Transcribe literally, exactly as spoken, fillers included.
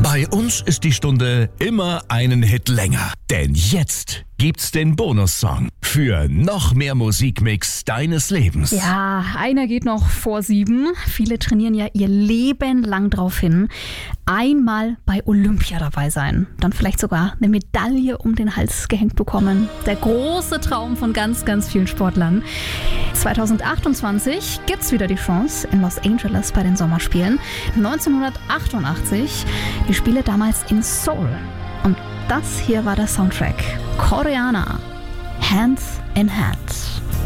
Bei uns ist die Stunde immer einen Hit länger. Denn jetzt gibt's den Bonussong für noch mehr Musikmix deines Lebens. Ja, einer geht noch vor sieben. Viele trainieren ja ihr Leben lang drauf hin. Einmal bei Olympia dabei sein. Dann vielleicht sogar eine Medaille um den Hals gehängt bekommen. Der große Traum von ganz, ganz vielen Sportlern. zwanzig achtundzwanzig gibt's wieder die Chance in Los Angeles bei den Sommerspielen. neunzehnhundertachtundachtzig, die Spiele damals in Seoul. Und das hier war der Soundtrack. Koreaner, Hands in Hand.